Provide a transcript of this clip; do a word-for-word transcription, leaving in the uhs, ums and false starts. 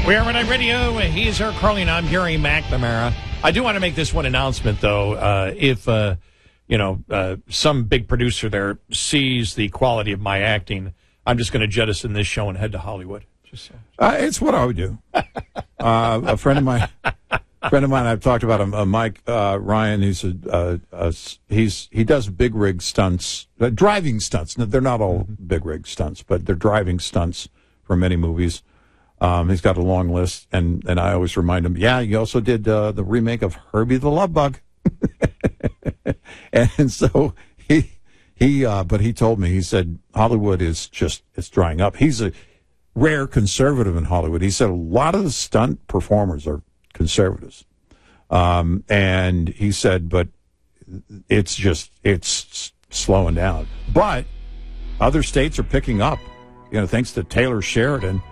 We are Night Radio. He is Eric Carly, and I'm Gary McNamara. I do want to make this one announcement, though. Uh, if, uh, you know, uh, some big producer there sees the quality of my acting, I'm just going to jettison this show and head to Hollywood. Just so. uh, It's what I would do. uh, a friend of mine, friend of mine, I've talked about him, uh, Mike uh, Ryan. He's a, uh, a he's he does big rig stunts, uh, driving stunts. They're not all mm-hmm. big rig stunts, but they're driving stunts for many movies. Um, he's got a long list, and, and I always remind him, yeah, you also did uh, the remake of Herbie the Love Bug. And so he, he uh, but he told me, he said, Hollywood is just, it's drying up. He's a rare conservative in Hollywood. He said a lot of the stunt performers are conservatives. Um, and he said, but it's just, it's slowing down. But other states are picking up, you know, thanks to Taylor Sheridan.